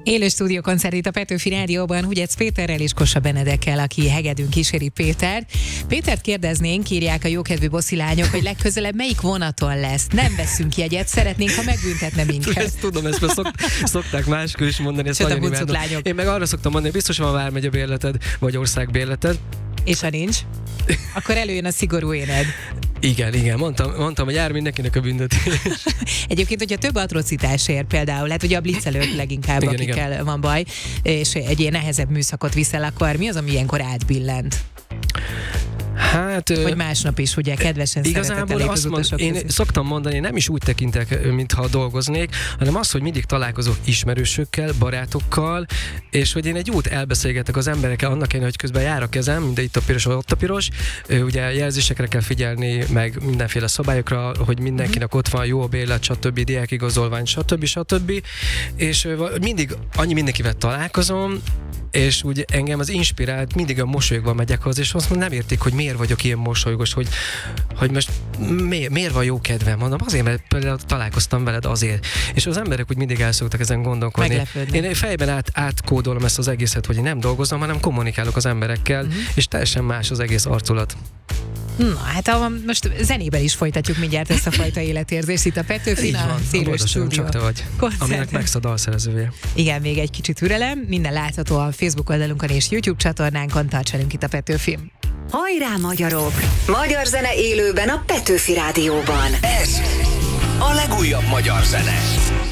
Élő stúdiókoncert itt a Petőfi Rádióban, Hugyec Péterrel és Kossa Benedekkel, aki hegedűn kíséri Pétert. Pétert kérdeznénk, írják a jókedvű bosszi lányok, hogy legközelebb melyik vonaton lesz. Nem veszünk jegyet, szeretnénk, ha megbüntetne minket. Ezt tudom, ezt szokták máskor is mondani. Ezt a buncut lányok. Én meg arra szoktam mondani, biztos van vármegye bérleted, vagy ország bérleted. És ha nincs, akkor előjön a szigorú éned. Igen, mondtam, hogy jár mindenkinek a büntetés. Egyébként, hogyha több atrocitás ér például, hát ugye a blitzelők leginkább, igen, akikkel igen. van baj, és egy ilyen nehezebb műszakot viszel, akkor mi az, ami ilyenkor átbillent? Hát, vagy másnap is, ugye, kedvesen igazából én szoktam mondani, nem is úgy tekintek, mintha dolgoznék, hanem az, hogy mindig találkozok ismerősökkel, barátokkal, és hogy én egy út elbeszélgetek az emberekkel, annak ellenére, hogy közben jár a kezem, de itt a piros, ott a piros, ugye jelzésekre kell figyelni, meg mindenféle szabályokra, hogy mindenkinek ott van jó a bérlet, stb., diákigazolvány, stb. És mindig mindenkivel találkozom, és úgy engem az inspirált, mindig a mosolyogva megyek hozzá, és azt mondom, nem értik, hogy miért vagyok ilyen mosolygos, hogy most miért van jó kedvem. Mondom, azért, mert például találkoztam veled azért. És az emberek úgy mindig el szoktak ezen gondolkodni. Én fejben átkódolom ezt az egészet, hogy én nem dolgozom, hanem kommunikálok az emberekkel, és teljesen más az egész arculat. Na, hát most zenében is folytatjuk mindjárt ezt a fajta életérzést itt a Petőfin, a Élő Stúdió. Csak te vagy, aminek megsz a dalszerzője. Igen, még egy kicsit türelem, minden látható a Facebook oldalunkon és YouTube csatornánkon, tarts velünk itt a Petőfin. Hajrá magyarok! Magyar zene élőben a Petőfi Rádióban. Ez a legújabb magyar zene.